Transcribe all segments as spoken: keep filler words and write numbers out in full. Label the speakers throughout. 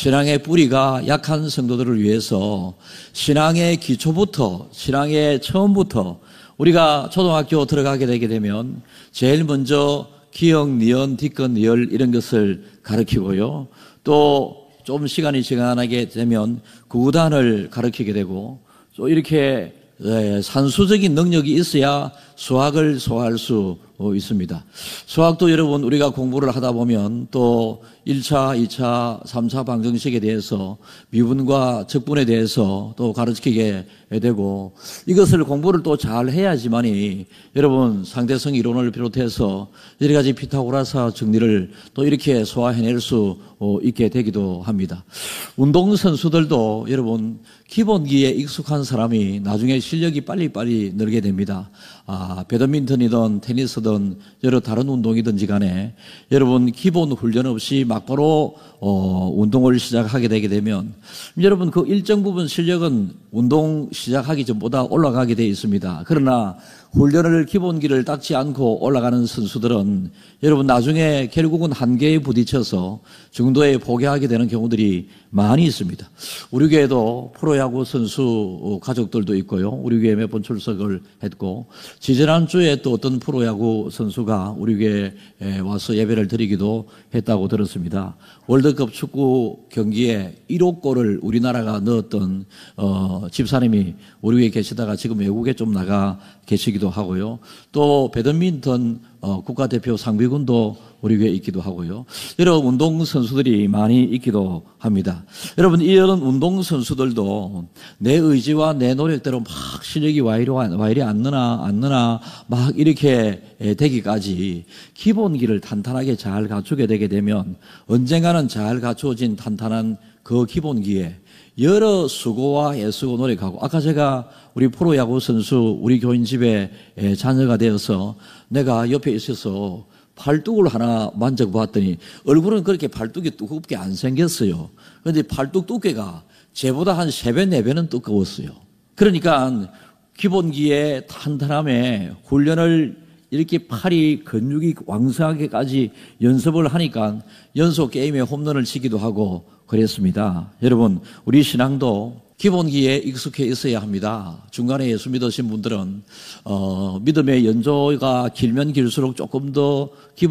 Speaker 1: 신앙의 뿌리가 약한 성도들을 위해서 신앙의 기초부터, 신앙의 처음부터 우리가 초등학교 들어가게 되게 되면 제일 먼저 기역, 니은, 뒷건, 리을 이런 것을 가르치고요. 또 좀 시간이 지나게 되면 구단을 가르치게 되고 또 이렇게 산수적인 능력이 있어야 수학을 소화할 수 있습니다. 수학도 여러분 우리가 공부를 하다 보면 또 일 차, 이 차, 삼 차 방정식에 대해서 미분과 적분에 대해서 또 가르치게 되고 이것을 공부를 또 잘 해야지만이 여러분 상대성 이론을 비롯해서 여러 가지 피타고라사 정리를 또 이렇게 소화해낼 수 있게 되기도 합니다. 운동선수들도 여러분 기본기에 익숙한 사람이 나중에 실력이 빨리빨리 늘게 됩니다. 아, 배드민턴이든 테니스든 여러 다른 운동이든지 간에 여러분 기본 훈련 없이 막바로 어, 운동을 시작하게 되게 되면 여러분 그 일정 부분 실력은 운동 시작하기 전보다 올라가게 되어 있습니다. 그러나 훈련을 기본기를 닦지 않고 올라가는 선수들은 여러분 나중에 결국은 한계에 부딪혀서 중도에 포기하게 되는 경우들이 많이 있습니다. 우리 교회도 프로야구 선수 가족들도 있고요. 우리 교회에 몇 번 출석을 했고 지지난주에 또 어떤 프로야구 선수가 우리 교회에 와서 예배를 드리기도 했다고 들었습니다. 월드컵 축구 경기에 일억 골을 우리나라가 넣었던 어, 집사님이 우리 교회에 계시다가 지금 외국에 좀 나가 계시기도 하고요. 또 배드민턴 어, 국가대표 상비군도 우리 교회에 있기도 하고요. 여러 운동선수들이 많이 있기도 합니다. 여러분 이런 운동선수들도 내 의지와 내 노력대로 막 실력이 와이리, 와이리 안 느나 안 느나 막 이렇게 되기까지 기본기를 탄탄하게 잘 갖추게 되게 되면 언젠가는 잘 갖추어진 탄탄한 그 기본기에 여러 수고와 애쓰고 노력하고 아까 제가 우리 프로야구 선수 우리 교인 집에 자녀가 되어서 내가 옆에 있어서 팔뚝을 하나 만져봤더니 얼굴은 그렇게 팔뚝이 두껍게 안 생겼어요. 그런데 팔뚝 두께가 쟤보다 한 세 배, 네 배는 두꺼웠어요. 그러니까 기본기에 탄탄함에 훈련을 이렇게 팔이 근육이 왕성하게까지 연습을 하니까 연속 게임에 홈런을 치기도 하고 그랬습니다. 여러분 우리 신앙도 기본기에 익숙해 있어야 합니다. 중간에 예수 믿으신 분들은 어, 믿음의 연조가 길면 길수록 조금 더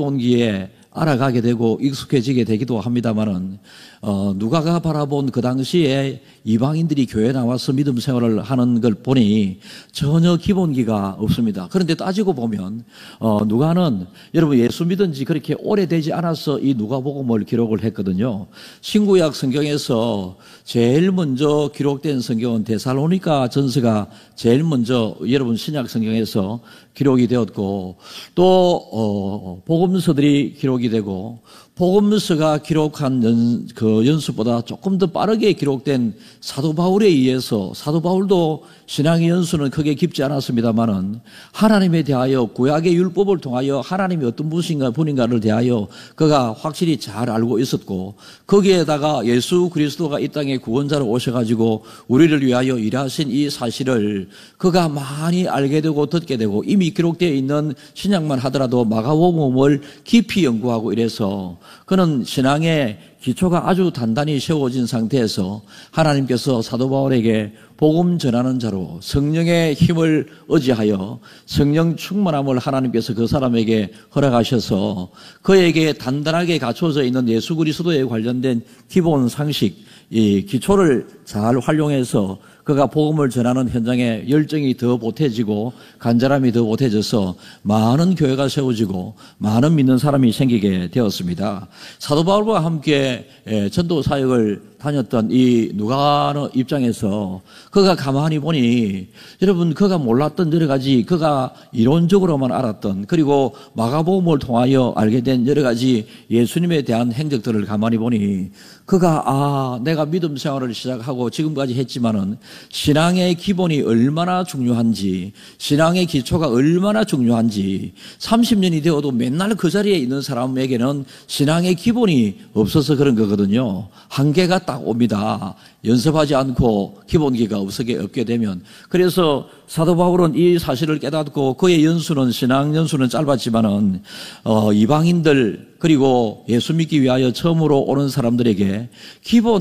Speaker 1: 기본기에 알아가게 되고 익숙해지게 되기도 합니다만은 어, 누가가 바라본 그 당시에 이방인들이 교회에 나와서 믿음 생활을 하는 걸 보니 전혀 기본기가 없습니다. 그런데 따지고 보면 어, 누가는 여러분 예수 믿은 지 그렇게 오래되지 않아서 이 누가복음을 기록을 했거든요. 신구약 성경에서 제일 먼저 기록된 성경은 데살로니가 전서가 제일 먼저 여러분 신약 성경에서 기록이 되었고 또 어, 복음서들이 기록이 되고 복음서가 기록한 연, 그 연수보다 조금 더 빠르게 기록된 사도 바울에 의해서 사도 바울도 신앙의 연수는 크게 깊지 않았습니다만은 하나님에 대하여 구약의 율법을 통하여 하나님이 어떤 분인가 분인가를 대하여 그가 확실히 잘 알고 있었고 거기에다가 예수 그리스도가 이 땅에 구원자로 오셔가지고 우리를 위하여 일하신 이 사실을 그가 많이 알게 되고 듣게 되고 이미 기록되어 있는 신약만 하더라도 마가복음을 깊이 연구하고 이래서 그는 신앙의 기초가 아주 단단히 세워진 상태에서 하나님께서 사도 바울에게 복음 전하는 자로 성령의 힘을 의지하여 성령 충만함을 하나님께서 그 사람에게 허락하셔서 그에게 단단하게 갖춰져 있는 예수 그리스도에 관련된 기본 상식, 이 기초를 잘 활용해서 그가 복음을 전하는 현장에 열정이 더 보태지고 간절함이 더 보태져서 많은 교회가 세워지고 많은 믿는 사람이 생기게 되었습니다. 사도 바울과 함께 전도 사역을 다녔던 이 누가의 입장에서 그가 가만히 보니 여러분 그가 몰랐던 여러 가지 그가 이론적으로만 알았던 그리고 마가복음을 통하여 알게 된 여러 가지 예수님에 대한 행적들을 가만히 보니 그가 아 내가 믿음 생활을 시작하고 지금까지 했지만은 신앙의 기본이 얼마나 중요한지 신앙의 기초가 얼마나 중요한지 삼십 년이 되어도 맨날 그 자리에 있는 사람에게는 신앙의 기본이 없어서 그런 거거든요. 한계가 딱 옵니다. 연습하지 않고 기본기가 없게 없게 되면. 그래서 사도 바울은 이 사실을 깨닫고 그의 연수는 신앙 연수는 짧았지만은 어, 이방인들 그리고 예수 믿기 위하여 처음으로 오는 사람들에게 기본